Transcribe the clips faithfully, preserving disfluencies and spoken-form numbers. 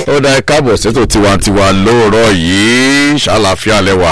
ó dá káàbọ̀ sétò tiwantiwa lóòrọ̀ yìí ṣàlàfíà lẹ́wà.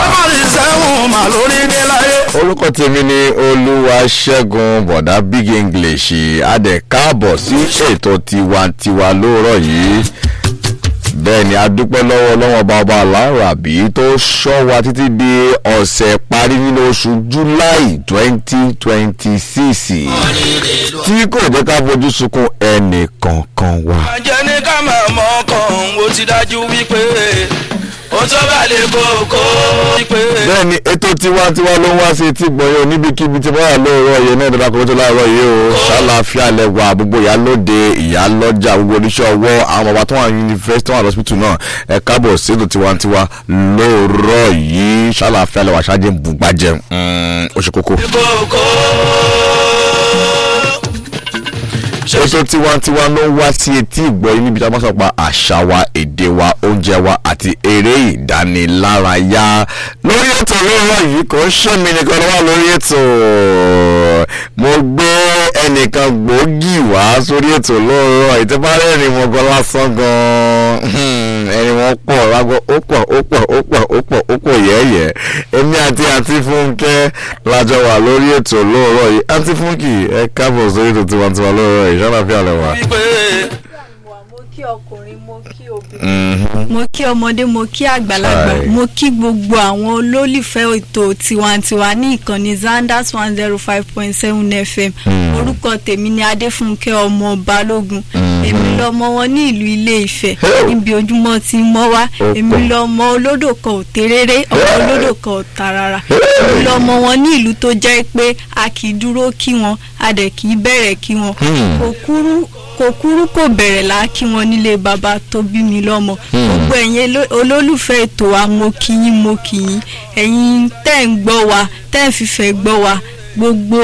orúkọ tèmi ni Olúwaṣẹ́gun bọ̀dá Big English adẹ káàbọ̀ sí ètò tiwantiwa lóòrọ̀ yìí. bẹ́ẹ̀ ni a dúpẹ́ lọ́wọ́ ọlọ́wọ́ ọba ọba alárabí tó ṣọ́ wa títí di ọ̀sẹ̀ parí nínú oṣù July twenty twenty six tí kò jẹ́ ká fojú sunkún ẹnì kankan wa. àjẹ́ ní ká máa mọ ọkàn ó ti dájú wípé ó tó bá lè kókó. bẹ́ẹ̀ ni ètò tiwantiwa ló ń wá sí etí gbọ̀nyẹ́ níbikíbi tí wọ́n wà lóòrọ̀ yìí náà dábàá kó tó láàárọ̀ yìí o ṣàlàáfíà lẹ́wà gbogbo ìyálóde ìyálọ́jà gbogbo oníṣẹ́ ọwọ́ àwọn bàbá tó wà ní yunifásitì tó wà lọ́sibítù náà ẹ káàbọ̀ sí ètò tiwantiwa lóòrọ̀ yìí ṣàlàáfíà lẹ́wà ṣáájú bùgbàjẹ́ ó ṣe kókó. ètò tiwantiwa ló ń wá sí etí ìgbọ̀nyí níbi tí a máa sọ pa àṣà wa èdè wa oúnjẹ wa àti eré ìdánilárayá lórí ètò lóòrọ̀ yìí kò ń ṣe mí nìkan ló wà lórí ètò mo gbé ẹnìkan gbòógì wá sórí ètò lóòrọ̀ ìtẹ́bárẹ́ ẹ̀rìn wọn gan lásán gan ẹ̀rìn wọn pọ̀ lágọ́ ó pọ̀ ó pọ̀ ó pọ̀ ó pọ̀ ó pọ̀ yẹ́yẹ́ èmi àti àǹtí Fúnkẹ́ lájọ wà lórí ètò lóòrọ̀ yìí àǹtí Fúnkì ẹ káàbọ̀ sórí ètò tiwantiwa lóòrọ̀ yìí ṣàlàáfíà lẹ́wà. mo kí ọkùnrin mo kí obìnrin mo kí ọmọdé mo kí àgbàlagbà mo kí gbogbo àwọn olólùfẹ́ ètò tiwantiwa ní ìkànnì Zanders one zero five point seven F M orúkọ tèmi ni Adéfúnkẹ́ ọmọ Balógun èmi lọmọ wọn ní ìlú Ilé Ifẹ̀ níbi ojúmọ́ tí mọ́ wá èmi lọmọ olódò kan ò tèrèrè ọmọ olódò kan ò tàràrà èmi lọmọ wọn ní ìlú tó jẹ́ pé a kì í dúró kí wọn a dẹ̀ kì í bẹ̀rẹ̀ kí wọn kò kúrú kò kúrú kò bẹ̀rẹ̀ lá kí wọn nílé bàbá tó bí mi lọ́mọ gbogbo ẹ̀yin olólùfẹ́ ètò wa mo kí yín mo kí yín ẹ̀yin tẹ́ ń gbọ́ wa tẹ́ ń fìfẹ́ gbọ́ wa gbogbo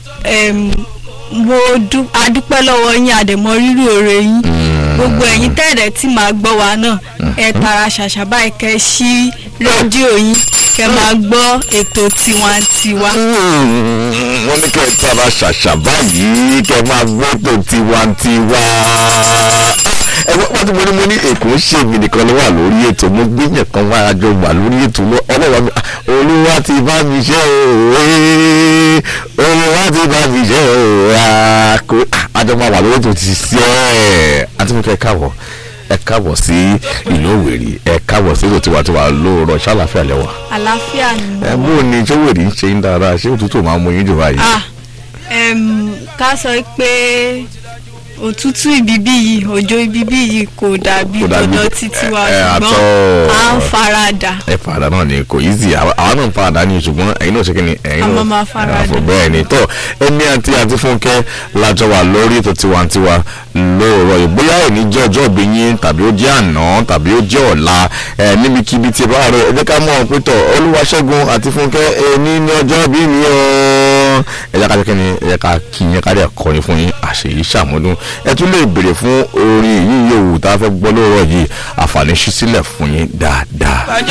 mo adúpẹ́ lọ́wọ́ yín àdẹ̀mọ́ rírì oore yín gbogbo ẹ̀yin tẹ́ẹ̀dẹ̀ tí màá gbọ́ wa náà ẹ tara ṣàṣà báyìí kẹ́ ṣí rédíò yín kẹ́ máa gbọ́ ètò tiwantiwa. wọ́n ní kẹ́ ẹ tara ṣàṣà báyìí kẹ́ máa gbọ́ ètò tiwantiwa. ẹ wọ́n ti mo ní mo ní èkó ṣe mí nìkan ló wà lórí ètò mo gbé yẹn kan wá àjọ wà lórí ètò ọlọ́wọ́ mi olúwa ti bá mi ṣe òwe olúwa ti bá mi ṣe òwe àjọ máa wà lórí ètò ti ṣe ẹ̀ àti mo kẹ́ ẹ káàbọ̀ ẹ káàbọ̀ sí ìlú Òwèrì ẹ káàbọ̀ sí ètò tiwantiwa lóòrọ̀ ṣàlàáfíà lẹ́wà. àlàáfíà ni mo wà. ẹ bó o ní sówèrè ń ṣe ń dára ṣé òtútù máa ń mú yín jù báyìí. ah ká sọ pé òtútù ìbíbí yìí òjò ìbíbí yìí kò dàbí tọ̀dọ̀ títí wa ṣùgbọ́n à ń farada. ẹ farada náà ni kò easy àwa náà ń farada ní ṣùgbọ́n ẹ̀yin náà ṣe kí ni ẹ̀yin náà àmọ́ máa farada. bẹ́ẹ̀ ni tọ́ ẹni àti àti Fúnkẹ́ lájọ wà lórí ètò tiwantiwa lóòrọ̀ yìí bóyá òní jẹ́ ọjọ́ ìbí yín tàbí ó jẹ́ àná tàbí ó jẹ́ ọ̀la ẹ̀ níbikíbi tí bá rẹ̀ ẹ jẹ́ ká mọ̀ pé tọ̀ Olúwaṣẹ́gun àti Fúnkẹ́ ẹni ní ọjọ́ ìbí mi o ẹ jẹ́ ká jẹ́ kí ni ẹ jẹ́ ká kí yín ká dẹ̀ kọrin fún yín àṣeyí ṣàmúdún ẹ tún lè béèrè fún orin yìí yòówù tá a fẹ́ gbọ́ lóòrọ̀ yìí àǹfààní ṣí sílẹ̀ fún yín dáadáa.